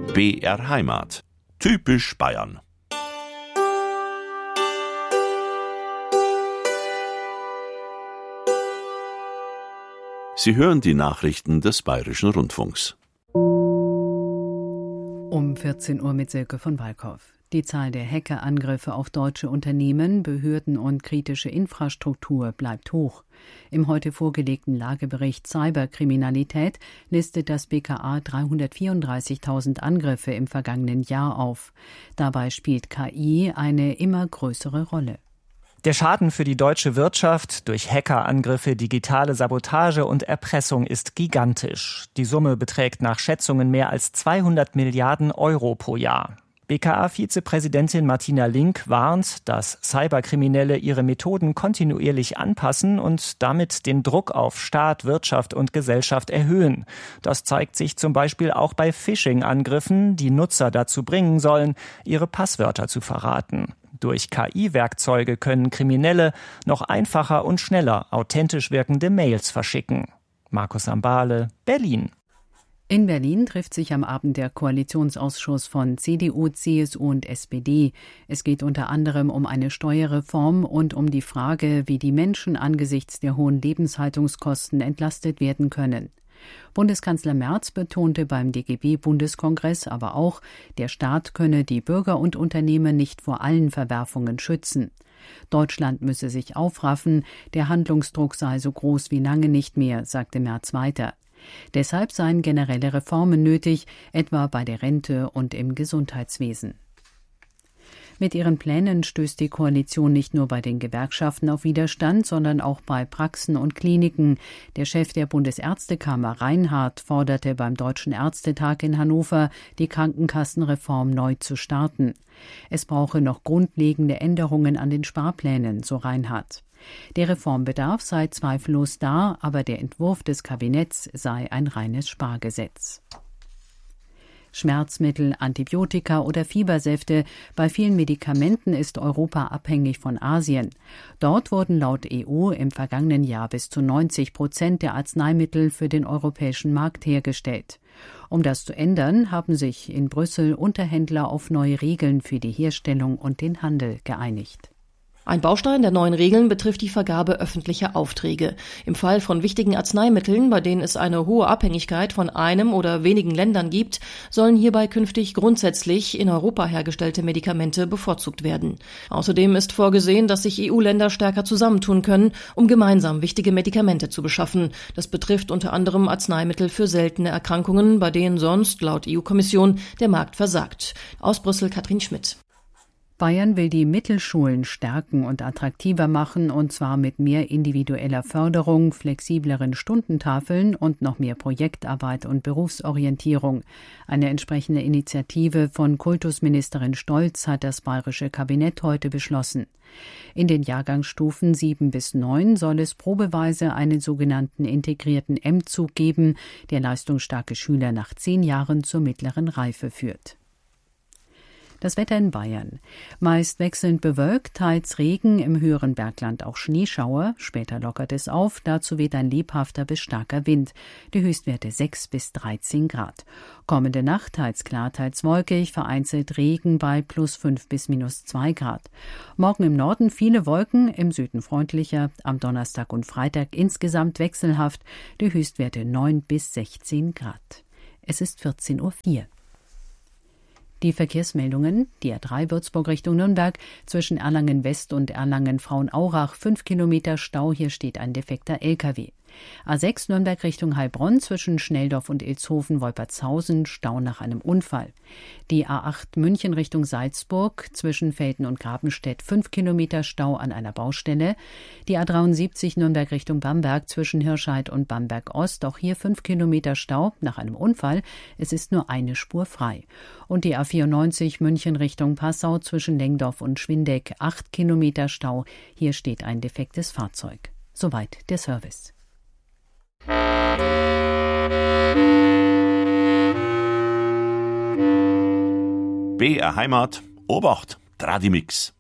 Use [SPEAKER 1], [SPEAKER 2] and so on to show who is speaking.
[SPEAKER 1] BR Heimat. Typisch Bayern. Sie hören die Nachrichten des Bayerischen Rundfunks.
[SPEAKER 2] Um 14 Uhr mit Silke von Walkhoff. Die Zahl der Hackerangriffe auf deutsche Unternehmen, Behörden und kritische Infrastruktur bleibt hoch. Im heute vorgelegten Lagebericht Cyberkriminalität listet das BKA 334.000 Angriffe im vergangenen Jahr auf. Dabei spielt KI eine immer größere Rolle.
[SPEAKER 3] Der Schaden für die deutsche Wirtschaft durch Hackerangriffe, digitale Sabotage und Erpressung ist gigantisch. Die Summe beträgt nach Schätzungen mehr als 200 Milliarden Euro pro Jahr. BKA-Vizepräsidentin Martina Link warnt, dass Cyberkriminelle ihre Methoden kontinuierlich anpassen und damit den Druck auf Staat, Wirtschaft und Gesellschaft erhöhen. Das zeigt sich zum Beispiel auch bei Phishing-Angriffen, die Nutzer dazu bringen sollen, ihre Passwörter zu verraten. Durch KI-Werkzeuge können Kriminelle noch einfacher und schneller authentisch wirkende Mails verschicken. Markus Sambale, Berlin.
[SPEAKER 2] In Berlin trifft sich am Abend der Koalitionsausschuss von CDU, CSU und SPD. Es geht unter anderem um eine Steuerreform und um die Frage, wie die Menschen angesichts der hohen Lebenshaltungskosten entlastet werden können. Bundeskanzler Merz betonte beim DGB-Bundeskongress aber auch, der Staat könne die Bürger und Unternehmen nicht vor allen Verwerfungen schützen. Deutschland müsse sich aufraffen, der Handlungsdruck sei so groß wie lange nicht mehr, sagte Merz weiter. Deshalb seien generelle Reformen nötig, etwa bei der Rente und im Gesundheitswesen. Mit ihren Plänen stößt die Koalition nicht nur bei den Gewerkschaften auf Widerstand, sondern auch bei Praxen und Kliniken. Der Chef der Bundesärztekammer, Reinhardt, forderte beim Deutschen Ärztetag in Hannover, die Krankenkassenreform neu zu starten. Es brauche noch grundlegende Änderungen an den Sparplänen, so Reinhardt. Der Reformbedarf sei zweifellos da, aber der Entwurf des Kabinetts sei ein reines Spargesetz. Schmerzmittel, Antibiotika oder Fiebersäfte. Bei vielen Medikamenten ist Europa abhängig von Asien. Dort wurden laut EU im vergangenen Jahr bis zu 90% der Arzneimittel für den europäischen Markt hergestellt. Um das zu ändern, haben sich in Brüssel Unterhändler auf neue Regeln für die Herstellung und den Handel geeinigt.
[SPEAKER 4] Ein Baustein der neuen Regeln betrifft die Vergabe öffentlicher Aufträge. Im Fall von wichtigen Arzneimitteln, bei denen es eine hohe Abhängigkeit von einem oder wenigen Ländern gibt, sollen hierbei künftig grundsätzlich in Europa hergestellte Medikamente bevorzugt werden. Außerdem ist vorgesehen, dass sich EU-Länder stärker zusammentun können, um gemeinsam wichtige Medikamente zu beschaffen. Das betrifft unter anderem Arzneimittel für seltene Erkrankungen, bei denen sonst, laut EU-Kommission, der Markt versagt. Aus Brüssel Katrin Schmidt.
[SPEAKER 2] Bayern will die Mittelschulen stärken und attraktiver machen, und zwar mit mehr individueller Förderung, flexibleren Stundentafeln und noch mehr Projektarbeit und Berufsorientierung. Eine entsprechende Initiative von Kultusministerin Stolz hat das bayerische Kabinett heute beschlossen. In den Jahrgangsstufen 7 bis 9 soll es probeweise einen sogenannten integrierten M-Zug geben, der leistungsstarke Schüler nach 10 Jahren zur mittleren Reife führt. Das Wetter in Bayern. Meist wechselnd bewölkt, teils Regen, im höheren Bergland auch Schneeschauer. Später lockert es auf, dazu weht ein lebhafter bis starker Wind. Die Höchstwerte 6 bis 13 Grad. Kommende Nacht teils klar, teils wolkig, vereinzelt Regen bei plus 5 bis minus 2 Grad. Morgen im Norden viele Wolken, im Süden freundlicher, am Donnerstag und Freitag insgesamt wechselhaft. Die Höchstwerte 9 bis 16 Grad. Es ist 14:04 Uhr. Die Verkehrsmeldungen: Die A3 Würzburg Richtung Nürnberg, zwischen Erlangen West und Erlangen-Frauenaurach 5 Kilometer Stau, hier steht ein defekter LKW. A6 Nürnberg Richtung Heilbronn, zwischen Schnelldorf und Ilshofen-Wolpertshausen, Stau nach einem Unfall. Die A8 München Richtung Salzburg, zwischen Velten und Grabenstedt 5 Kilometer Stau an einer Baustelle. Die A73 Nürnberg Richtung Bamberg, zwischen Hirscheid und Bamberg Ost, auch hier 5 Kilometer Stau nach einem Unfall. Es ist nur eine Spur frei. Und die A94 München Richtung Passau, zwischen Lengdorf und Schwindeck 8 Kilometer Stau. Hier steht ein defektes Fahrzeug. Soweit der Service.
[SPEAKER 1] BR Heimat, Obacht, Tradimix.